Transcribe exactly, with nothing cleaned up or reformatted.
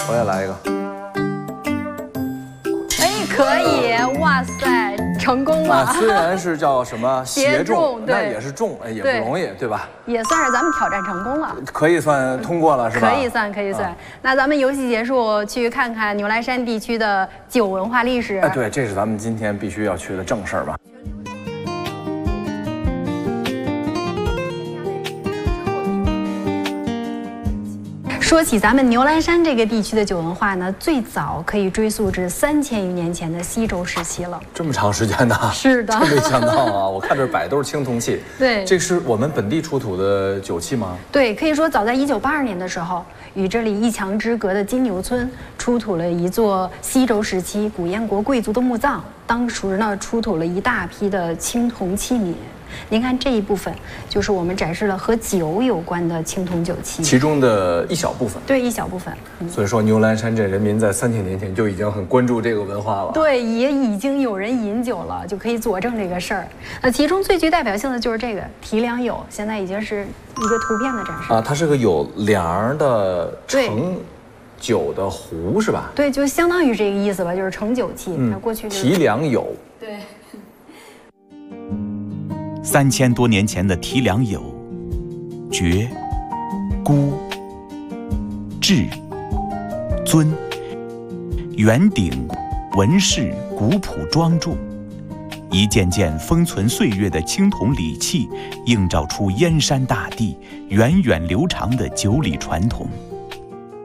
我也来一个。 哎，可以，哇塞，成功了。 啊，虽然是叫什么协重， 对那也是重，也不容易，对吧？ 也算是咱们挑战成功了， 可以算通过了，是吧？ 可以算，可以算。 啊、 那咱们游戏结束，去看看牛栏山地区的酒文化历史。 哎，对，这是咱们今天必须要去的正事儿吧。 说起咱们牛栏山这个地区的酒文化呢，最早可以追溯至三千余年前的西周时期了。 这么长时间呢？ 是的， 真没想到啊！我看这摆都是青铜器。 对， 这是我们本地出土的酒器吗？ 对，可以说早在一九八二年的时候，与这里一墙之隔的金牛村出土了一座西周时期古燕国贵族的墓葬，当时呢出土了一大批的青铜器皿。您看这一部分，就是我们展示了和酒有关的青铜酒器， 其中的一小部分。 对，一小部分。 嗯、所以说，牛栏山镇人民在三千年前就已经很关注这个文化了。 对，也已经有人饮酒了，就可以佐证这个事儿。那其中最具代表性的就是这个提梁釉，现在已经是一个图片的展示啊， 它是个有梁的盛酒的壶是吧？ 对，就相当于这个意思吧，就是盛酒器。 嗯， 那过去、就是、 提梁釉。 对。 三千多年前的提梁釉，爵、孤、质、尊、圆鼎、纹饰古朴庄重，一件件封存岁月的青铜礼器，映照出燕山大地源远流长的酒礼传统。